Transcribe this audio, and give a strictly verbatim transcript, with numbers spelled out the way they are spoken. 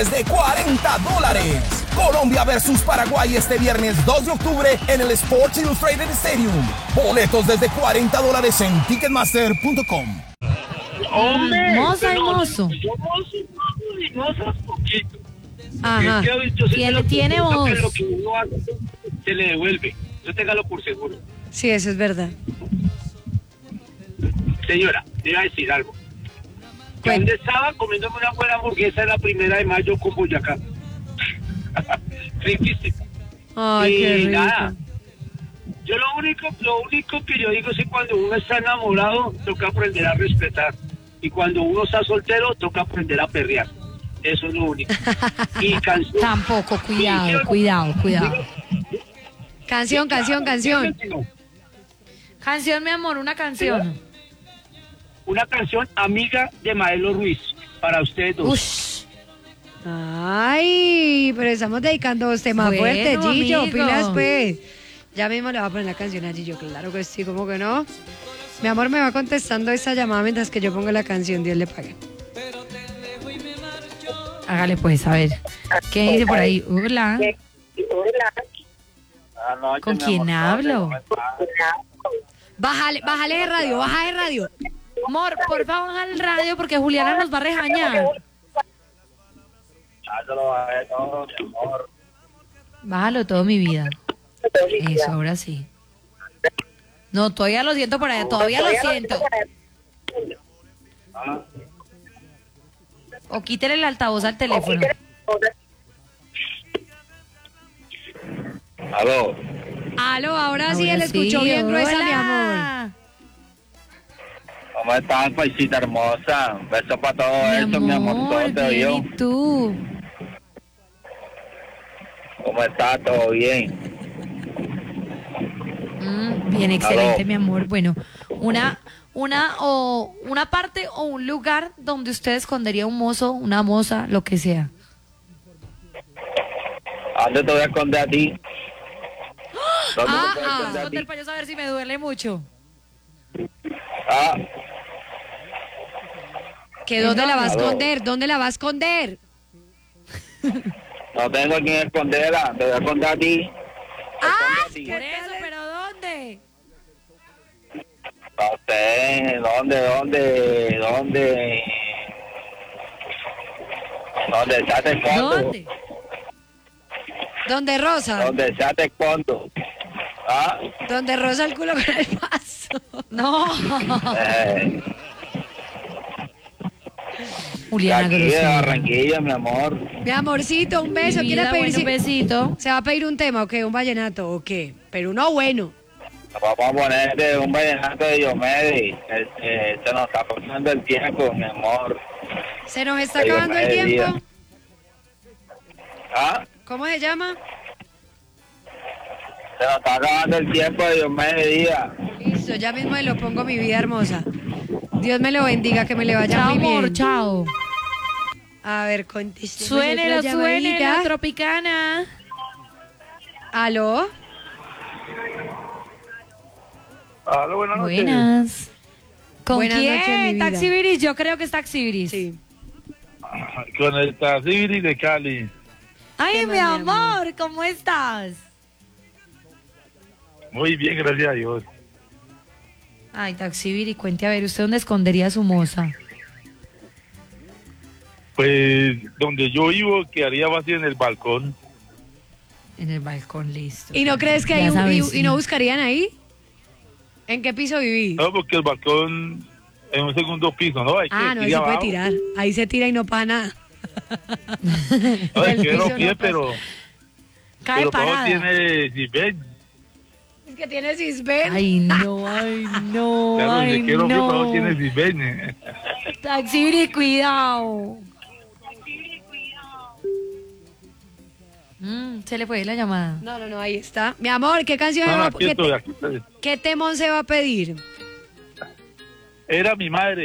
de cuarenta dólares. Colombia versus Paraguay este viernes dos de octubre en el Sports Illustrated Stadium. Boletos desde cuarenta dólares en ticketmaster punto com. Hombre, moza y mozo. Yo mozo y mozo poquito. Ajá. Y él tiene voz. Lo que uno hace se le devuelve. Yo téngalo por seguro. Sí, eso es verdad. Señora, te iba a decir algo. ¿Dónde estaba comiéndome una buena hamburguesa en la primera de mayo con Boyacá? Riquísimo. Ay, y qué rico. nada. Yo lo único, lo único que yo digo es que cuando uno está enamorado, toca aprender a respetar. Y cuando uno está soltero, toca aprender a perrear. Eso es lo único. Y canción. Tampoco, cuidado, Sí, cuidado, cuidado. Canción, Sí, canción, claro. canción. Sí, no. Canción, mi amor, una canción. Una canción amiga de Maelo Ruiz para ustedes dos. Ush. Ay, pero estamos dedicando dos temas Bueno, fuertes, Gillo, amigo. pilas pues. Ya mismo le voy a poner la canción a Gillo, claro que sí, ¿cómo que no? Mi amor me va contestando esa llamada mientras que yo pongo la canción, Dios le pague. Hágale pues, a ver. ¿Qué dice por ahí? Hola. ¿Con quién hablo? Bájale, bájale de radio, baja de radio. Amor, por favor, baja el radio porque Juliana nos va a regañar. Bájalo todo, mi vida. Eso, ahora sí. No, todavía lo siento por allá, todavía lo siento. O quítele el altavoz al teléfono. Aló. Aló, ahora sí, Ahora él escuchó sí, bien gruesa, hola. mi amor. ¿Cómo están, paisita hermosa? Un beso para todo Mi eso, mi amor. amor, Todo bien, bien. ¿y tú? ¿Cómo está? ¿Todo bien? Mm, bien, excelente, Aló. mi amor. Bueno, una, una o una parte o un lugar donde usted escondería un mozo, una moza, lo que sea. ¿A dónde te voy a esconder a ti? ¿Dónde Ah, te voy a ah, esconder a esconder ti? para yo saber si me duele mucho. Ah, ¿Que dónde la va a Aló. esconder? ¿Dónde la va a esconder? no tengo a quien esconderla. Te voy a esconder a ti. Ah, Esconde a ti. Por eso, pero ¿dónde? No sé, ¿dónde, dónde, dónde? ¿Dónde ya te escondo? ¿Dónde? ¿Dónde Rosa? ¿Dónde ya te escondo? ¿Ah? ¿Dónde Rosa el culo con el paso? No. Eh, Juliana aquí de grosera. Barranquilla, mi amor. Mi amorcito, un beso. Mi ¿Quiere vida, pedir? bueno, si- un besito. ¿Se va a pedir un tema o qué? ¿Un vallenato o qué? Pero uno bueno. Vamos a ponerte un vallenato de Diomedes. Este, se nos está pasando el tiempo, mi amor. ¿Se nos está Ay, acabando el Diomedes tiempo? Díaz. ¿Ah? ¿Cómo se llama? Se nos está acabando el tiempo de Diomedes Díaz. Listo, ya mismo le lo pongo, mi vida hermosa. Dios me lo bendiga, que me le vaya Chao, muy bien. amor, chao. A ver, conteste. Suénelo, suénelo, Tropicana. ¿Aló? Aló, buenas noches. Buenas. ¿Con Buenas quién? noches, mi vida. Taxi Viris, yo creo que es Taxi Viris. Sí. Con el Taxibiri de Cali. Ay, ¿Qué mi más, mi amor? amor, ¿cómo estás? Muy bien, gracias a Dios. Ay, Taxi Viris, cuente a ver, ¿usted dónde escondería a su moza? Pues donde yo vivo quedaría vacío en el balcón. En el balcón, listo. ¿Y no crees que Ya hay un- sabes, y, sí. y no buscarían ahí? ¿En qué piso viví? No, porque el balcón en un segundo piso, ¿no? Hay que Ah, no, ahí ir se puede abajo. tirar. Ahí se tira y no pasa nada. No, del es que piso no no pie, pasa. pero, Cae pero todo parada. tiene, si ven, Es que tiene cisben. Ay, no, ay, no, claro, ay, si quiero pie, no. todo tiene si ven. Taxi Viris, cuidado. Mm, se le fue la llamada. No, no, no, ahí está. Mi amor, ¿qué canción No, va- aquí qué, estoy, te- aquí estoy. qué temón se va a pedir? Era mi madre.